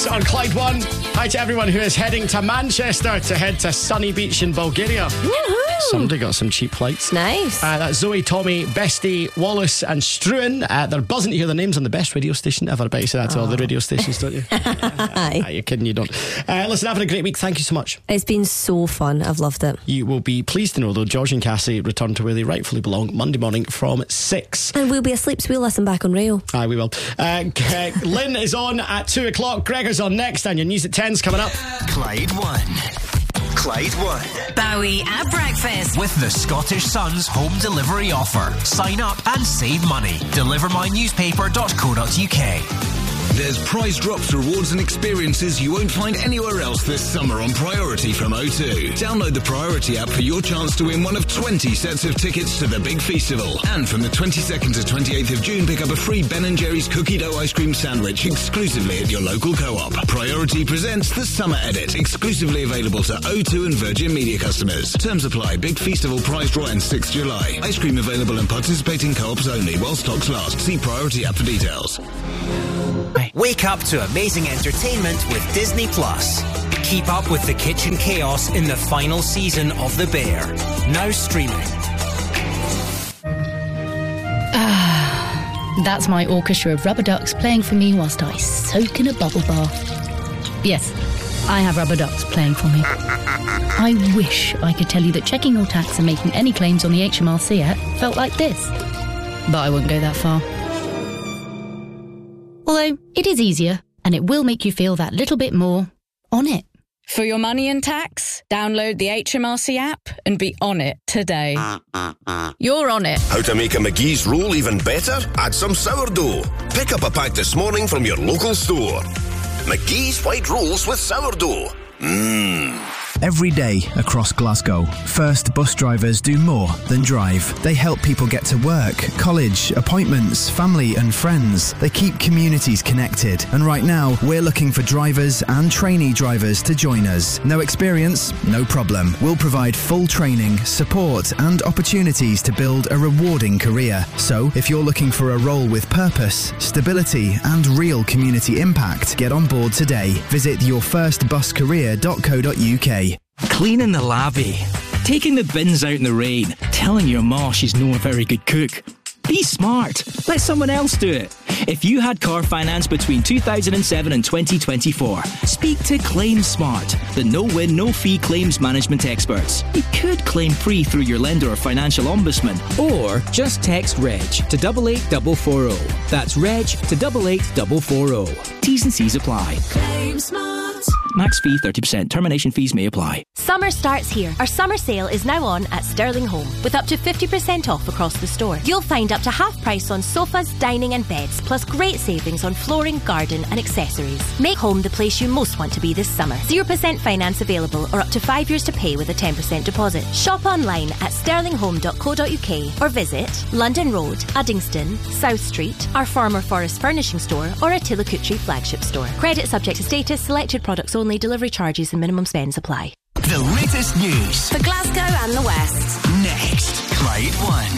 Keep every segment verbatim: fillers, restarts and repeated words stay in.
Kiss on Clyde One. Hi to everyone who is heading to Manchester to head to Sunny Beach in Bulgaria. Woohoo! Somebody got some cheap flights. Nice. Uh, that's Zoe, Tommy, Bestie, Wallace and Struan. Uh, they're buzzing to hear their names on the best radio station ever. I bet you say that to all the radio stations, don't you? uh, you're kidding, you don't. Uh, listen, having a great week. Thank you so much. It's been so fun. I've loved it. You will be pleased to know, though, George and Cassie return to where they rightfully belong Monday morning from six. And we'll be asleep, so we'll listen back on rail. Aye, we will. Uh, G- Lynn is on at two o'clock. Gregor's on next, and your news at ten's coming up. Clyde One. Clyde One. Bowie at breakfast. With the Scottish Sun's home delivery offer. Sign up and save money. deliver my newspaper dot co dot uk. There's prize drops, rewards and experiences you won't find anywhere else this summer on Priority from O two. Download the Priority app for your chance to win one of twenty sets of tickets to the big festival. And from the twenty-second to twenty-eighth of June, pick up a free Ben and Jerry's cookie dough ice cream sandwich exclusively at your local co-op. Priority presents the Summer Edit, exclusively available to O two and Virgin Media customers. Terms apply. Big festival prize draw ends sixth of July. Ice cream available in participating co-ops only while stocks last. See Priority app for details. Wake up to amazing entertainment with Disney Plus. Keep up with the kitchen chaos in the final season of The Bear. Now streaming. Ah, that's my orchestra of rubber ducks playing for me whilst I soak in a bubble bath. Yes, I have rubber ducks playing for me. I wish I could tell you that checking your tax and making any claims on the H M R C app felt like this. But I wouldn't go that far. Although, it is easier, and it will make you feel that little bit more on it. For your money and tax, download the H M R C app and be on it today. You're on it. How to make a McGee's roll even better? Add some sourdough. Pick up a pack this morning from your local store. McGee's White Rolls with Sourdough. Mmm. Every day across Glasgow, First bus drivers do more than drive. They help people get to work, college, appointments, family and friends. They keep communities connected. And right now, we're looking for drivers and trainee drivers to join us. No experience? No problem. We'll provide full training, support and opportunities to build a rewarding career. So, if you're looking for a role with purpose, stability and real community impact, get on board today. Visit your first bus career dot co dot uk. Cleaning the lavvy, taking the bins out in the rain, telling your ma she's not a very good cook. Be smart. Let someone else do it. If you had car finance between two thousand seven and twenty twenty-four, speak to Claim Smart, the no-win, no-fee claims management experts. You could claim free through your lender or financial ombudsman, or just text REG to eight eight four four zero. That's REG to eight eight four four zero. T's and C's apply. Claim Smart. Max fee thirty percent. Termination fees may apply. Summer starts here. Our summer sale is now on at Sterling Home with up to fifty percent off across the store. You'll find up to half price on sofas, dining and beds, plus great savings on flooring, garden and accessories. Make home the place you most want to be this summer. zero percent finance available or up to five years to pay with a ten percent deposit. Shop online at sterling home dot co dot uk or visit London Road, Uddingston, South Street, our former Forest Furnishing store or a Tillicoochee flagship store. Credit subject to status, selected products only, delivery charges and minimum spends apply. The latest news for Glasgow and the West. Next, Clyde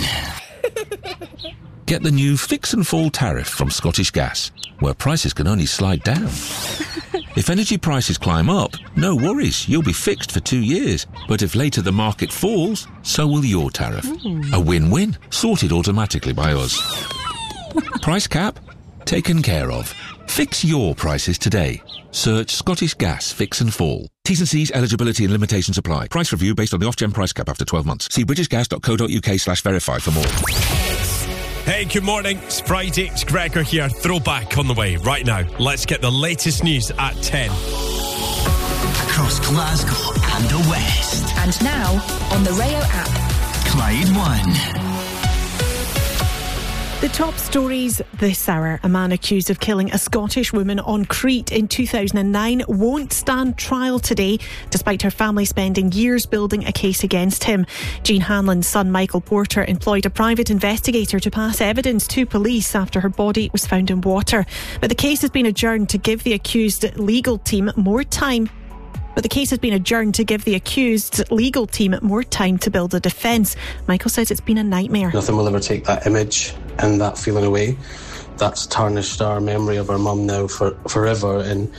One. Get the new Fix and Fall tariff from Scottish Gas, where prices can only slide down. If energy prices climb up, no worries, you'll be fixed for two years. But if later the market falls, so will your tariff. Mm. A win-win, sorted automatically by us. Price cap? Taken care of. Fix your prices today. Search Scottish Gas Fix and Fall. T's and C's, eligibility and limitations apply. Price review based on the Ofgem price cap after twelve months. See british gas dot co dot uk slash verify for more. Hey, good morning. It's Friday. It's Gregor here. Throwback on the way right now. Let's get the latest news at ten. Across Glasgow and the West. And now on the Rayo app. Clyde One. The top stories this hour. A man accused of killing a Scottish woman on Crete in two thousand nine won't stand trial today, despite her family spending years building a case against him. Jean Hanlon's son Michael Porter employed a private investigator to pass evidence to police after her body was found in water. But the case has been adjourned to give the accused legal team more time But the case has been adjourned to give the accused legal team more time to build a defence. Michael says it's been a nightmare. Nothing will ever take that image and that feeling away. That's tarnished our memory of our mum now for forever, and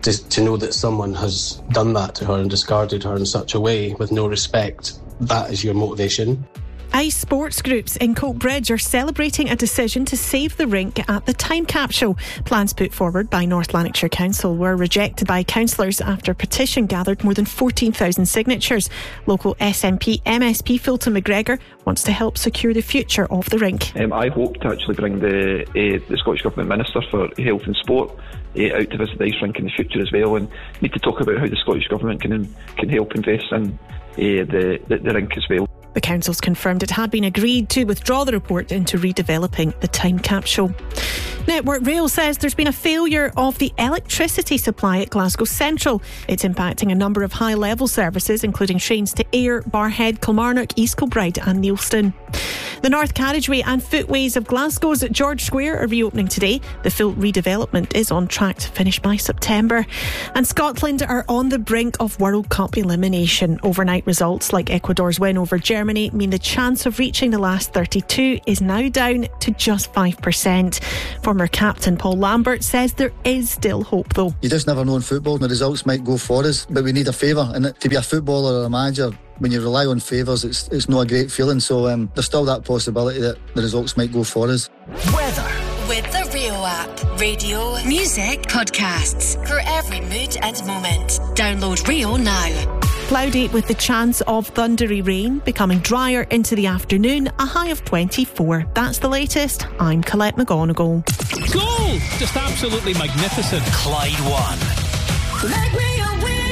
to, to know that someone has done that to her and discarded her in such a way with no respect, that is your motivation. Ice Sports Groups in Coatbridge are celebrating a decision to save the rink at the time capsule. Plans put forward by North Lanarkshire Council were rejected by councillors after a petition gathered more than fourteen thousand signatures. Local S N P M S P Fulton McGregor wants to help secure the future of the rink. Um, I hope to actually bring the uh, the Scottish Government Minister for Health and Sport uh, out to visit the ice rink in the future as well, and need to talk about how the Scottish Government can can help invest in uh, the, the, the rink as well. The council's confirmed it had been agreed to withdraw the report into redeveloping the time capsule. Network Rail says there's been a failure of the electricity supply at Glasgow Central. It's impacting a number of high-level services, including trains to Ayr, Barrhead, Kilmarnock, East Kilbride and Neilston. The North Carriageway and footways of Glasgow's George Square are reopening today. The full redevelopment is on track to finish by September. And Scotland are on the brink of World Cup elimination. Overnight results like Ecuador's win over Germany mean the chance of reaching the last thirty-two is now down to just five percent. Former captain Paul Lambert says there is still hope though. You just never know in football. The results might go for us, but we need a favour. And to be a footballer or a manager, when you rely on favours, it's it's not a great feeling. So um, there's still that possibility that the results might go for us. Weather with the Rio app. Radio, music, podcasts for every mood and moment. Download Rio now. Cloudy with the chance of thundery rain, becoming drier into the afternoon, a high of twenty-four. That's the latest. I'm Colette McGonigal. Goal! Just absolutely magnificent. Clyde one. Let me win.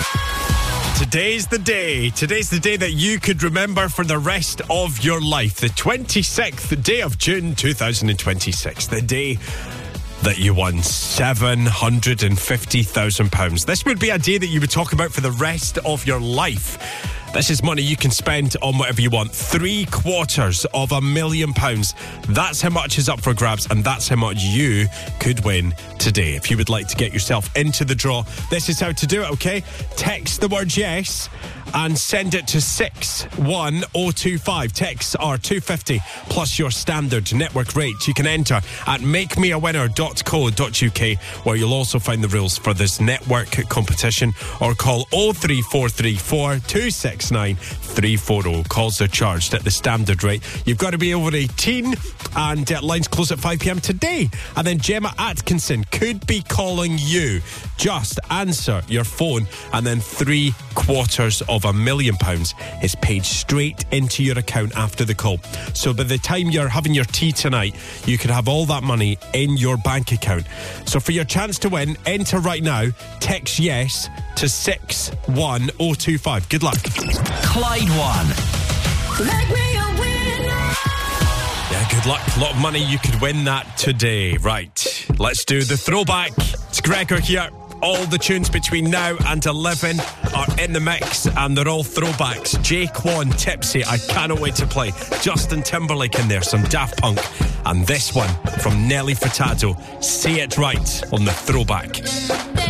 Today's the day. Today's the day that you could remember for the rest of your life. The twenty-sixth day of June two thousand twenty-six. The day that you won seven hundred fifty thousand pounds. This would be a day that you would talk about for the rest of your life. This is money you can spend on whatever you want. Three quarters of a million pounds. That's how much is up for grabs, and that's how much you could win today. If you would like to get yourself into the draw, this is how to do it, okay? Text the word yes and send it to six one oh two five. Texts are two fifty plus your standard network rate. You can enter at make me a winner dot co dot uk, where you'll also find the rules for this network competition, or call oh three four three four two six nine three four oh. Calls are charged at the standard rate. You've got to be over eighteen, and uh, lines close at five p.m. today. And then Gemma Atkinson could be calling you. Just answer your phone, and then three quarters of a million pounds is paid straight into your account after the call. So by the time you're having your tea tonight, you could have all that money in your bank account. So for your chance to win, enter right now. Text yes to six one oh two five. Good luck. Clyde one. Let me a winner. Yeah, good luck. A lot of money. You could win that today. Right, let's do the throwback. It's Gregor here. All the tunes between now and eleven are in the mix, and they're all throwbacks. Jay Quan, Tipsy, I cannot wait to play. Justin Timberlake in there, some Daft Punk, and this one from Nelly Furtado, Say It Right on the throwback.